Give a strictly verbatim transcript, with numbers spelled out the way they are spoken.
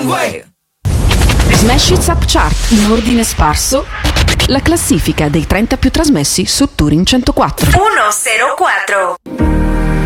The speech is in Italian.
Runway. Smash It Up Chart, in ordine sparso, la classifica dei trenta più trasmessi su Touring centoquattro. uno zero quattro.